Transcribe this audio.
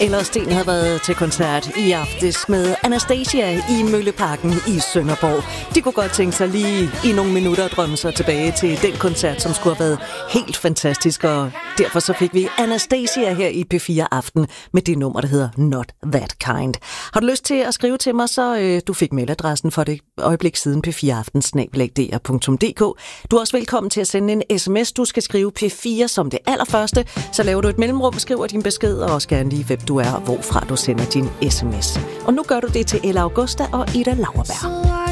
Eller Sten havde været til koncert i aftes med Anastasia i Mølleparken i Sønderborg. De kunne godt tænke sig lige i nogle minutter at drømme sig tilbage til den koncert, som skulle have været helt fantastisk. Og derfor så fik vi Anastasia her i P4 Aften med det nummer, der hedder Not That Kind. Har du lyst til at skrive til mig, så du fik mailadressen for det øjeblik siden p4aften@dr.dk. Du er også velkommen til at sende en sms. Du skal skrive P4 som det allerførste. Så laver du et mellemrum, skriver din besked og også gerne lige, hvem du er og hvorfra du sender din sms. Og nu gør du det til Ella Augusta og Ida Lauerberg.